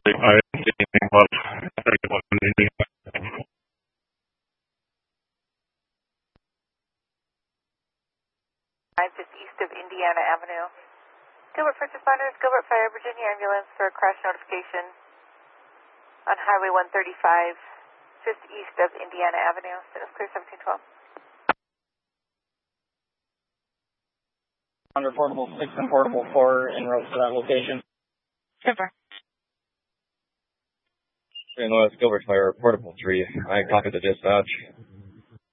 I am seeing what 31 Indiana. 5 just east of Indiana Avenue. Gilbert First Responders, Gilbert Fire, Virginia Ambulance for a crash notification on Highway 135, just east of Indiana Avenue. It's clear 1712. Under portable 6 and portable 4 en route to that location. Super. St. Louis, Gilbert Fire, portable 3. I copy the dispatch.